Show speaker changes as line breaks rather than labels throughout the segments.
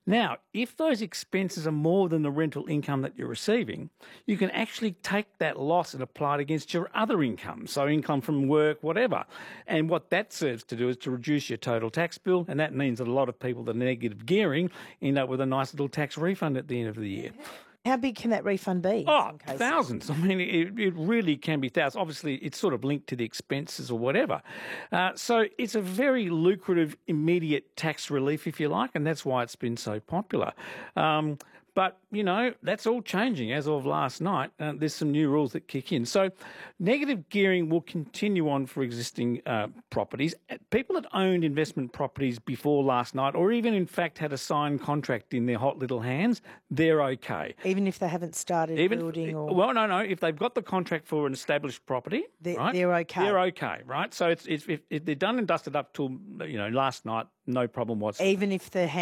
Now, if those expenses are more than the rental income that you're receiving, you can actually take that loss and apply it against your other income, so income from work, whatever. And what that serves to do is to reduce your total tax bill, and that means that a lot of people that are negative gearing end up with a nice little tax refund at the end of the year.
How big can that refund be?
Oh, thousands. I mean, it really can be thousands. Obviously, it's sort of linked to the expenses or whatever. So it's a very lucrative, immediate tax relief, if you like, and that's why it's been so popular. But, you know, that's all changing as of last night. There's some new rules that kick in. So negative gearing will continue on for existing properties. People that owned investment properties before last night, or even in fact had a signed contract in their hot little hands, they're okay.
Even if they haven't started building?
Well, no. If they've got the contract for an established property, right,
they're okay.
They're okay, right? So if they're done and dusted up till, you know, last night, no problem whatsoever.
Even if okay.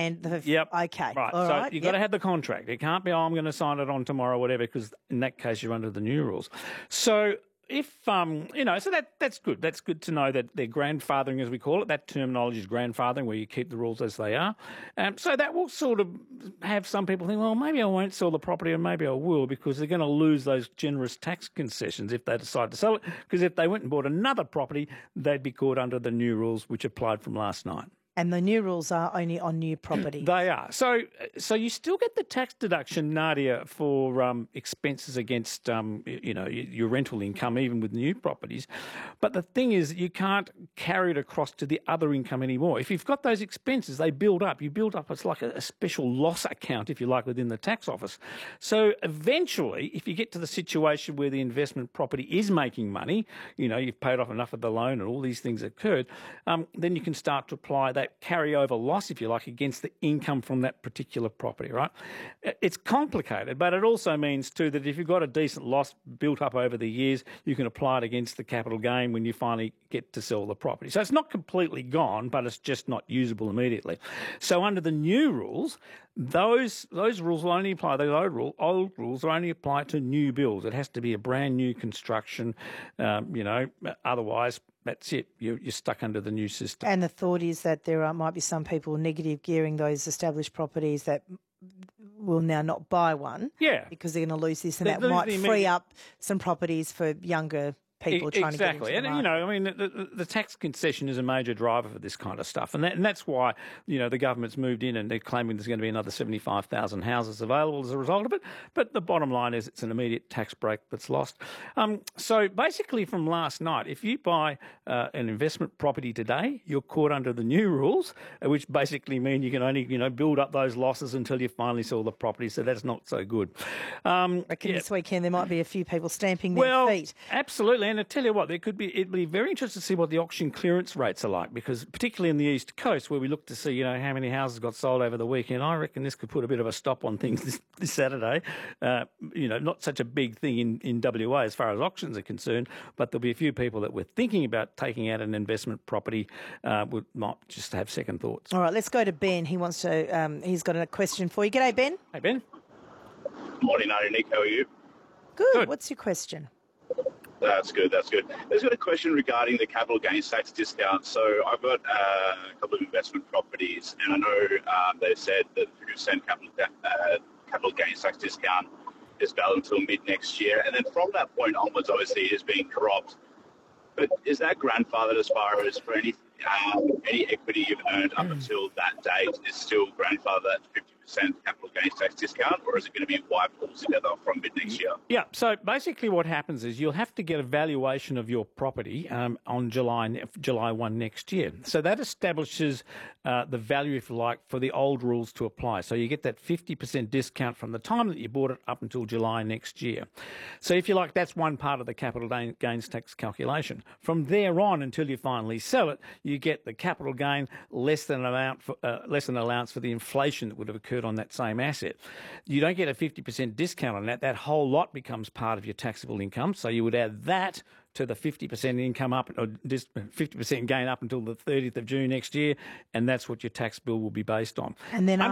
Right.
All
so you've got to have the contract. It can't be, I'm going to sign it on tomorrow, whatever, because in that case you're under the new rules. So if, you know, so that's good. That's good to know that they're grandfathering, as we call it. That terminology is grandfathering, where you keep the rules as they are. So that will sort of have some people think, well, maybe I won't sell the property, or maybe I will, because they're going to lose those generous tax concessions if they decide to sell it. Because if they went and bought another property, they'd be caught under the new rules which applied from last night.
And the new rules are only on new property.
They are. So you still get the tax deduction, Nadia, for expenses against, you know, your rental income, even with new properties. But the thing is, you can't carry it across to the other income anymore. If you've got those expenses, they build up. You build up, it's like a special loss account, if you like, within the tax office. So eventually, if you get to the situation where the investment property is making money, you know, you've paid off enough of the loan and all these things occurred, then you can start to apply that carryover loss, if you like, against the income from that particular property, right? It's complicated, but it also means too that if you've got a decent loss built up over the years, you can apply it against the capital gain when you finally get to sell the property. So it's not completely gone, but it's just not usable immediately. So under the new rules, those rules will only apply, the old rules will only apply to new builds. It has to be a brand new construction, you know, otherwise that's it. You're stuck under the new system.
And the thought is that there might be some people negative gearing those established properties that will now not buy one.
Yeah.
Because they're going to lose this, and that might free up some properties for younger people trying to get into the market.
And, you know, I mean, the tax concession is a major driver for this kind of stuff. And that's why, you know, the government's moved in and they're claiming there's going to be another 75,000 houses available as a result of it. But the bottom line is it's an immediate tax break that's lost. So basically from last night, if you buy an investment property today, you're caught under the new rules, which basically mean you can only, you know, build up those losses until you finally sell the property. So that's not so good.
This weekend there might be a few people stamping their feet.
Absolutely. And I tell you what, it'd be very interesting to see what the auction clearance rates are like, because particularly in the East Coast, where we look to see, you know, how many houses got sold over the weekend, I reckon this could put a bit of a stop on things this Saturday. You know, not such a big thing in WA as far as auctions are concerned, but there'll be a few people that were thinking about taking out an investment property might just have second thoughts.
All right, let's go to Ben. He wants to. He's got a question for you. G'day, Ben.
Hey, Ben.
Morning, Nick. How are you?
Good. What's your question?
That's good. I've got a question regarding the capital gains tax discount. So I've got a couple of investment properties, and I know they've said that the 3% capital gains tax discount is valid until mid next year, and then from that point onwards, obviously, it is being cropped. But is that grandfathered as far as for any equity you've earned up until that date is still grandfathered at 50% capital gains tax discount, or is it going to be wiped altogether from mid next year?
Yeah, so basically what happens is you'll have to get a valuation of your property on July 1 next year. So that establishes the value, if you like, for the old rules to apply. So you get that 50% discount from the time that you bought it up until July next year. So if you like, that's one part of the capital gains tax calculation. From there on until you finally sell it, you get the capital gain less than allowance for the inflation that would have occurred on that same asset. You don't get a 50% discount on that. That whole lot becomes part of your taxable income. So you would add that to the 50% income up, or 50% gain up until the 30th of June next year, and that's what your tax bill will be based on.
And then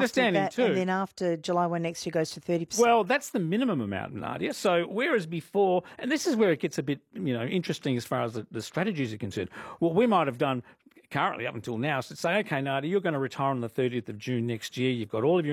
after July 1 next year goes to 30%.
Well, that's the minimum amount, Nadia. So whereas before, and this is where it gets a bit, you know, interesting as far as the strategies are concerned. What we might have done currently up until now is to say, okay, Nadia, you're going to retire on the 30th of June next year. You've got all of your